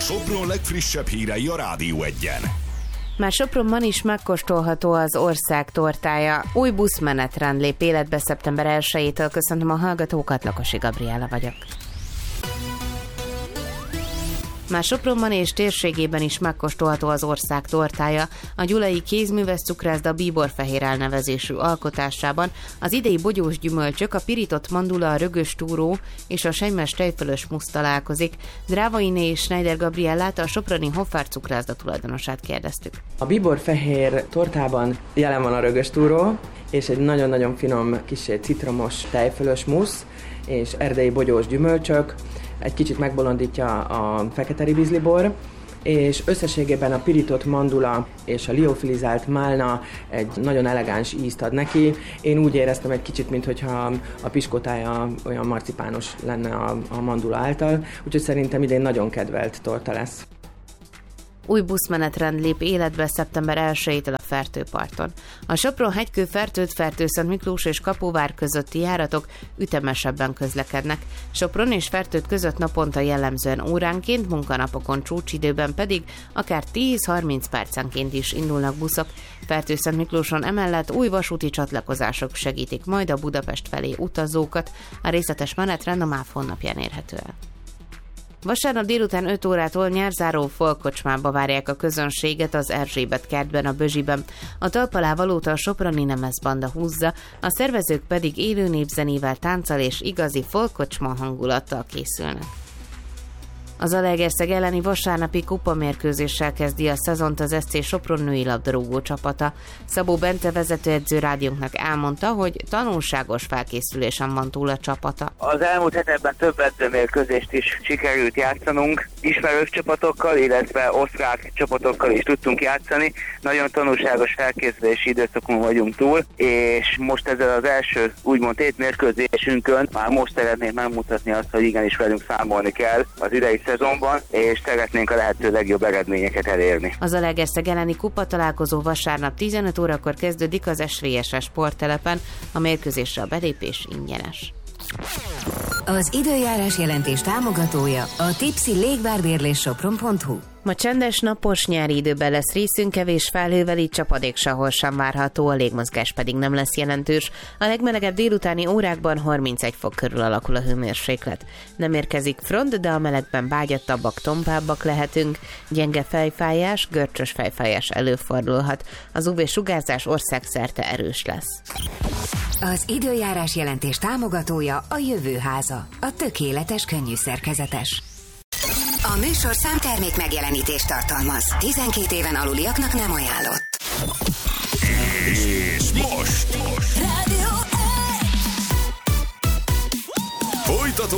Sopron legfrissebb hírei a Rádió Egyen. Már Sopronban is megkóstolható az ország tortája. Új buszmenetrend lép életbe szeptember 1-től. Köszöntöm a hallgatókat, Lakosi Gabriella vagyok. Már Sopronban és térségében is megkóstolható az ország tortája. A gyulai kézműves cukrászda bíborfehér elnevezésű alkotásában az idei bogyós gyümölcsök, a pirított mandula, a rögös túró és a sejmes tejfölös musz találkozik. Drávainé és Schneider Gabriellát, a soproni Hoffár cukrászda tulajdonosát kérdeztük. A bíborfehér tortában jelen van a rögös túró, és egy nagyon-nagyon finom kissé citromos tejfölös musz, és erdei bogyós gyümölcsök, egy kicsit megbolondítja a fekete ribizlibor, és összességében a pirított mandula és a liofilizált málna egy nagyon elegáns ízt ad neki. Én úgy éreztem egy kicsit, mintha a piskotája olyan marcipános lenne a mandula által, úgyhogy szerintem idén nagyon kedvelt torta lesz. Új buszmenetrend lép életbe szeptember 1-től a Fertőparton. A Sopron-hegykő, Fertőd Miklós és Kaposvár közötti járatok ütemesebben közlekednek. Sopron és Fertőd között naponta jellemzően óránként, munkanapokon csúcsidőben pedig akár 10-30 percenként is indulnak buszok. Fertőd Miklóson emellett új vasúti csatlakozások segítik majd a Budapest felé utazókat. A részletes menetrend a MÁV honlapján érhető el. Vasárnap délután 5 órától nyárzáró folkocsmába várják a közönséget az Erzsébet kertben, a Bözsiben. A talpalávalót a soproni nemezbanda húzza, a szervezők pedig élő népzenével, tánccal és igazi folkocsma hangulattal készülnek. Az Zalaegerszeg elleni vasárnapi kupamérkőzéssel kezdi a szezont az SC Sopron női labdarúgó csapata. Szabó Bence vezetőedző rádiónknak elmondta, hogy tanulságos felkészülésen van túl a csapata. Az elmúlt hetekben több edzőmérkőzést is sikerült játszanunk. Ismerős csapatokkal, illetve osztrák csapatokkal is tudtunk játszani. Nagyon tanulságos felkészülési időszakon vagyunk túl, és most ezzel az első úgymond tétmérkőzésünkön már most szeretnénk megmutatni azt, hogy igenis velünk számolni kell az idei szezonban, és szeretnénk a lehető legjobb eredményeket elérni. Az Zalaegerszeg elleni kupa találkozó vasárnap 15 órakor kezdődik az SVSS sporttelepen, a mérkőzésre a belépés ingyenes. Az időjárás jelentés támogatója a Tipsy Légbárbérlés Sopron.hu. Ma csendes, napos nyári időben lesz részünk, kevés felhővel, így csapadék sehol sem várható, a légmozgás pedig nem lesz jelentős. A legmelegebb délutáni órákban 31 fok körül alakul a hőmérséklet. Nem érkezik front, de a melegben bágyattabbak, tompábbak lehetünk. Gyenge fejfájás, görcsös fejfájás előfordulhat. Az UV-sugárzás országszerte erős lesz. Az időjárás jelentés támogatója a Jövőháza, a tökéletes könnyű szerkezetes. A műsor számtermék megjelenítést tartalmaz. 12 éven aluliaknak nem ajánlott. És most